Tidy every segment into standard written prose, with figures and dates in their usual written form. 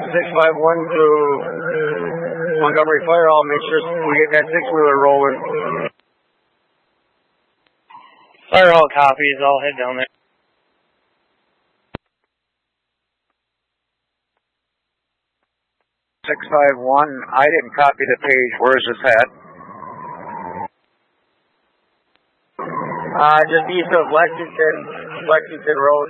651 to Montgomery Fire Hall. Make sure we get that six-wheeler rolling. Fire Hall copies. I'll head down there. 651. I didn't copy the page. Where's this at? Just east of Lexington Road.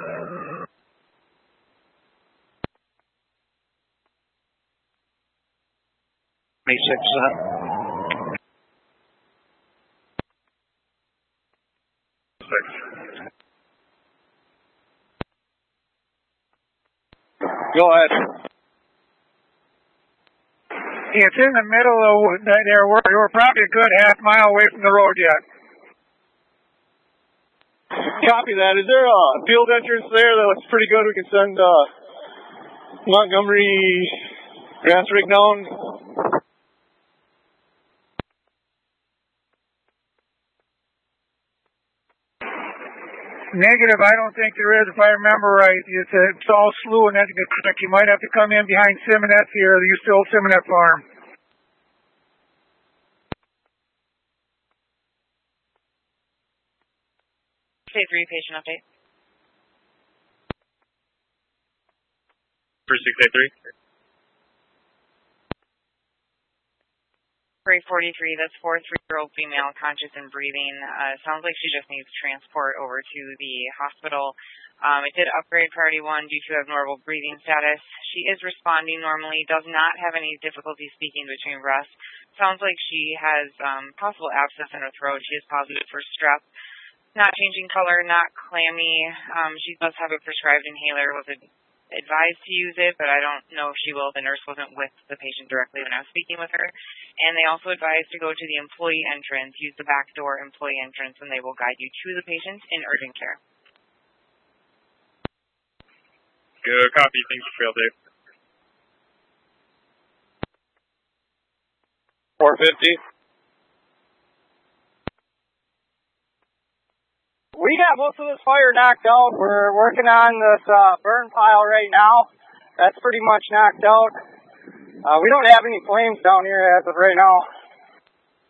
Go ahead. It's in the middle of there. We're probably a good half mile away from the road yet. Copy that. Is there a field entrance there that looks pretty good? We can send Montgomery grass rig down. Negative, I don't think there is, if I remember right. It's all slough, and you might have to come in behind Simonette here, the old Simonette farm. State 3 patient update. For 683. For 43, that's 43-year-old female, conscious and breathing. Sounds like she just needs transport over to the hospital. It did upgrade priority 1 due to abnormal breathing status. She is responding normally, does not have any difficulty speaking between breaths. Sounds like she has possible abscess in her throat. She is positive for strep. Not changing color, not clammy. She does have a prescribed inhaler. Was advised to use it, but I don't know if she will. The nurse wasn't with the patient directly when I was speaking with her. And they also advised to go to the employee entrance, use the back door employee entrance, and they will guide you to the patient in urgent care. Good copy. Thanks for trail, Dave. 450. We got most of this fire knocked out. We're working on this burn pile right now. That's pretty much knocked out. We don't have any flames down here as of right now.